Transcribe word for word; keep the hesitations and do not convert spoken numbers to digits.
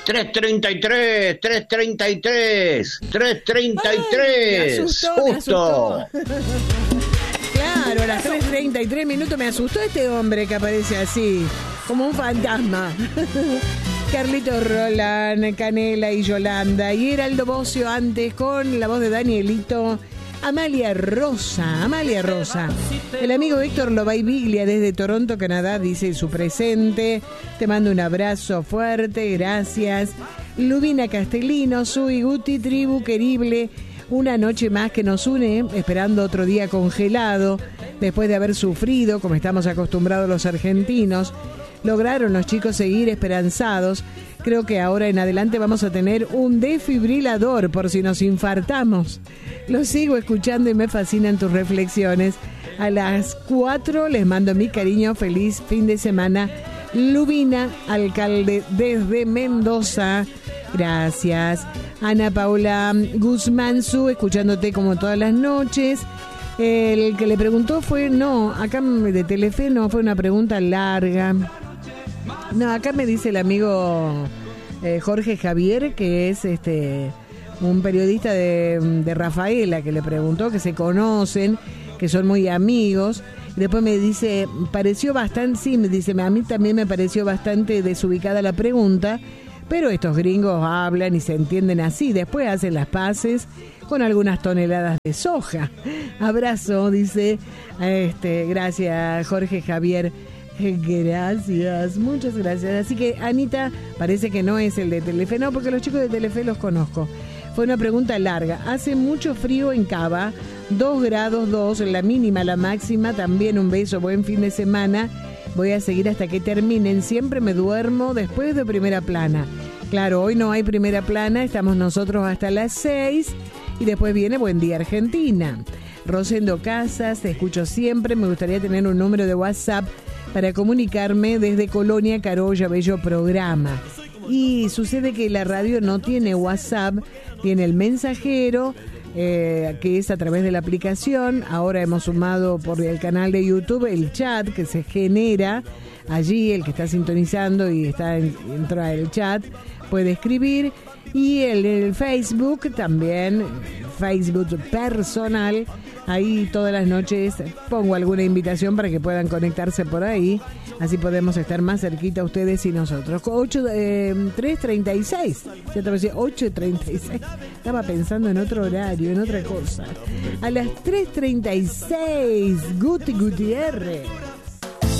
tres treinta y tres, tres treinta y tres, tres treinta y tres. Me asustó, me asustó. Claro, a las tres treinta y tres minutos me asustó este hombre que aparece así, como un fantasma. Carlito Roland, Canela y Yolanda. Y Heraldo Bocio antes con la voz de Danielito. Amalia Rosa, Amalia Rosa. El amigo Héctor Lobay Biglia desde Toronto, Canadá, dice su presente. Te mando un abrazo fuerte, gracias. Lubina Castellino, Sui Guti, tribu querible. Una noche más que nos une, esperando otro día congelado. Después de haber sufrido, como estamos acostumbrados los argentinos, lograron los chicos seguir esperanzados. Creo que ahora en adelante vamos a tener un desfibrilador por si nos infartamos. Los sigo escuchando y me fascinan tus reflexiones. A las cuatro les mando mi cariño, feliz fin de semana. Lubina, alcalde desde Mendoza. Gracias. Ana Paula Guzmán Su, escuchándote como todas las noches. El que le preguntó fue, no, acá de Telefe no, fue una pregunta larga. No, acá me dice el amigo eh, Jorge Javier, que es este un periodista de, de Rafaela, que le preguntó, que se conocen, que son muy amigos. Después me dice, pareció bastante, sí, me dice, a mí también me pareció bastante desubicada la pregunta, pero estos gringos hablan y se entienden así. Después hacen las paces con algunas toneladas de soja. Abrazo, dice, este, gracias Jorge Javier. Gracias, muchas gracias. Así que Anita, parece que no es el de Telefe, no, porque los chicos de Telefe los conozco. Fue una pregunta larga. Hace mucho frío en Cava, dos grados dos, la mínima, la máxima. También un beso, buen fin de semana. Voy a seguir hasta que terminen. Siempre me duermo después de Primera Plana. Claro, hoy no hay Primera Plana, estamos nosotros hasta las seis y después viene Buen Día Argentina. Rosendo Casas, te escucho siempre. Me gustaría tener un número de WhatsApp para comunicarme desde Colonia Carolla, bello programa. Y sucede que la radio no tiene WhatsApp, tiene el mensajero, eh, que es a través de la aplicación. Ahora hemos sumado por el canal de YouTube el chat que se genera allí. El que está sintonizando y está en, entra el chat puede escribir. Y el, el Facebook también, Facebook personal. Ahí todas las noches pongo alguna invitación para que puedan conectarse por ahí. Así podemos estar más cerquita ustedes y nosotros. ocho, eh, tres treinta y seis. Ya te decía, ocho treinta y seis. Estaba pensando en otro horario, en otra cosa. A las tres treinta y seis, Guti Gutiérrez.